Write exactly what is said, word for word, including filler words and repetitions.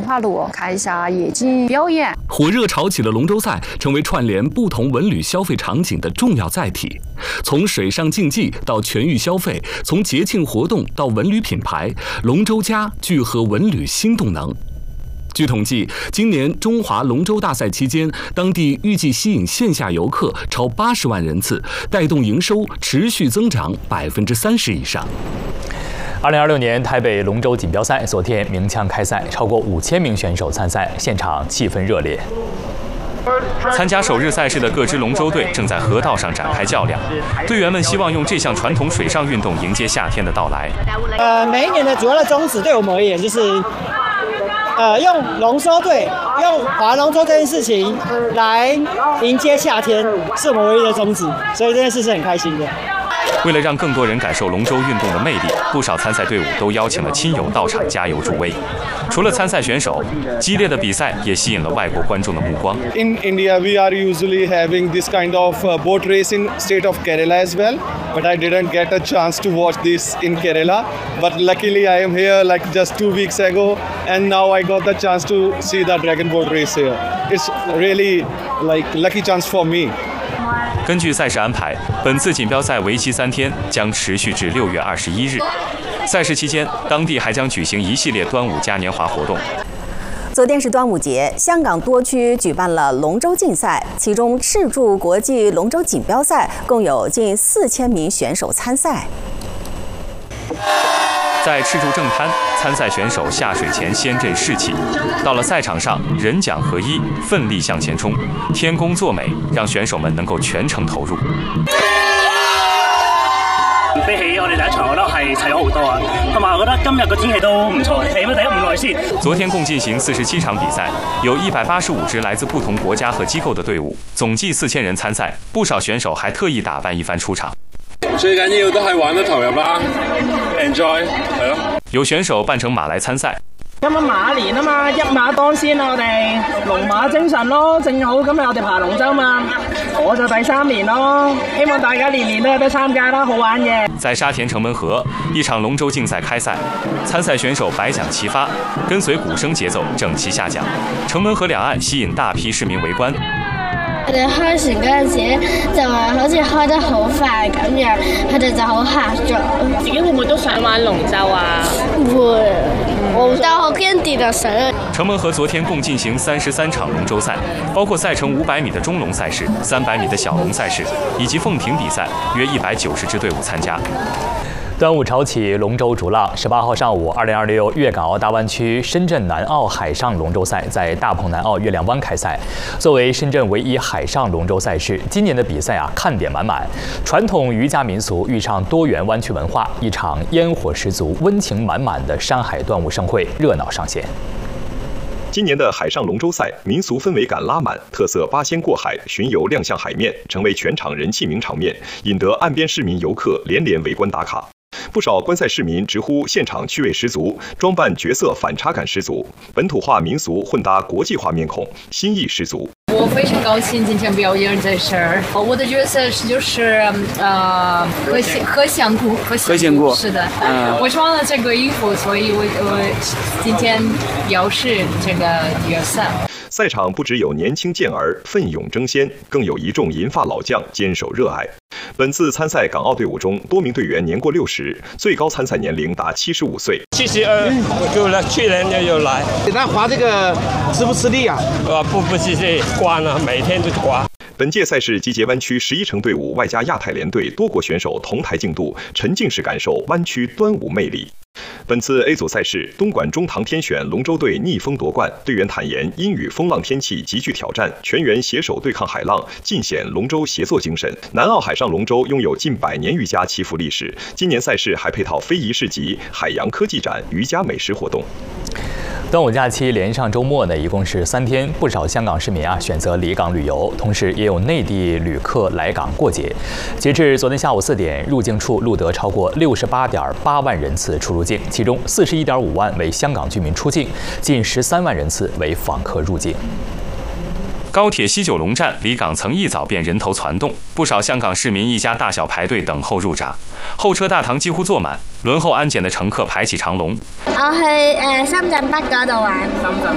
华路看一下夜景表演。 火热炒起的龙舟赛，成为串联不同文旅消费场景的重要载体。从水上竞技到全域消费，从节庆活动到文旅品牌，龙舟家聚合文旅新动能。据统计，今年中华龙舟大赛期间，当地预计吸引线下游客超八十万人次，带动营收持续增长百分之三十以上。 二零二六年台北龙舟锦标赛昨天鸣枪开赛，超过五千名选手参赛，现场气氛热烈。 参加首日赛事的各支龙舟队正在河道上展开较量，队员们希望用这项传统水上运动迎接夏天的到来。 呃，每一年的主要的宗旨对我们而言就是。呃，用龙舟队、用划龙舟这件事情来迎接夏天，是我们唯一的宗旨，所以这件事是很开心的。 为了让更多人感受龙舟运动的魅力，不少参赛队伍都邀请了亲友到场加油助威。除了参赛选手，激烈的比赛也吸引了外国观众的目光。 In India, we are usually having this kind of boat race in state of Kerala as well, but I didn't get a chance to watch this in Kerala. But luckily, I am here like just two weeks ago, and now I got the chance to see the dragon boat race here. It's really like lucky chance for me. 根据赛事安排，本次锦标赛为期三天，将持续至六月二十一日。赛事期间，当地还将举行一系列端午嘉年华活动。 昨天是端午节，香港多区举办了龙舟竞赛，其中赤柱国际龙舟锦标赛共有近四千名选手参赛。 在赤柱正滩，参赛选手下水前先阵士气，到了赛场上，人桨合一，奋力向前冲，天公作美，讓選手們能夠全程投入。 比起我哋第一場，我覺得係齊咗好多啊，同埋我覺得今日個天氣都唔錯，起碼睇咗咁耐先。 昨天共進行四十七場比賽，有一百八十五支來自不同國家和機構的隊伍，總計四千人參賽，不少選手還特意打扮一番出場。 最緊要都係玩得投入啦 ，enjoy 係咯。 有選手扮成馬來參賽。 今日馬年啊嘛，一馬當先我哋龍馬精神咯，正好今日我哋爬龍舟嘛，我就第三年咯，希望大家年年都有得參加啦，好玩嘅。 在沙田城門河，一場龍舟競賽開賽，參賽選手擺槳齊發，跟隨鼓聲節奏整齊下槳，城門河兩岸吸引大批市民圍觀。 佢哋開船嗰陣時就話好似開得好快咁樣，佢哋就好嚇咗。 自己會唔會都想玩龍舟啊？ 會，我但我驚跌落水。 城門河昨天共進行三十三場龍舟賽，包括賽程五百米的中龍賽事、三百米的小龍賽事以及鳳艇比賽，約一百九十支隊伍參加。 端午潮起，龍舟逐浪。十八號上午，二零二六粵港澳大灣區深圳南澳海上龍舟賽在大鵬南澳月亮灣開賽。作為深圳唯一海上龍舟賽事，今年的比賽啊，看點滿滿。傳統漁家民俗遇上多元灣區文化，一場煙火十足、溫情滿滿的山海端午盛會熱鬧上線。 今年的海上龍舟賽，民俗氛圍感拉滿，特色八仙過海、巡遊亮相海面，成為全場人氣名場面，引得岸邊市民遊客連連圍觀打卡。不少觀賽市民直呼現場趣味十足，裝扮角色反差感十足，本土化民俗混搭國際化面孔，新意十足。 我非常高興今天表演這事兒。我的角色就是呃何仙何仙姑， 何仙姑是的，嗯、我穿了這個衣服，所以我我今天表示這個角色。 賽場不只有年輕健兒奮勇爭先，更有一眾銀髮老將堅守熱愛。本次參賽港澳隊伍中，多名隊員年過六十，最高參賽年齡達七十五歲。 七十二，我就來，去年也有來。 那划這個吃不吃力啊？ 啊，不不吃力，慣了，每天都滑。 本屆賽事集結灣區十一城隊伍，外加亞太聯隊多國選手同台競渡，沉浸式感受灣區端午魅力。本次 A 組賽事，東莞中唐天選龍舟隊逆風奪冠，隊員坦言陰雨風浪天氣極具挑戰，全員攜手對抗海浪，盡顯龍舟協作精神。南澳海上龍舟擁有近百年漁家祈福歷史，今年賽事還配套非遺市集、海洋科技展、漁家美食活動。 端午假期連上周末呢，一共是三天，不少香港市民啊選擇離港旅遊，同時也有內地旅客來港過節。截至昨天下午四點，入境處錄得超過六十八點八萬人次出入境，其中四十一點五萬為香港居民出境，近十三萬人次為訪客入境。 高鐵西九龍站離港曾一早便人頭攒動，不少香港市民一家大小排隊等候入閘，候車大堂幾乎坐滿，輪候安檢的乘客排起長龍。 我去誒深圳北嗰度玩。深圳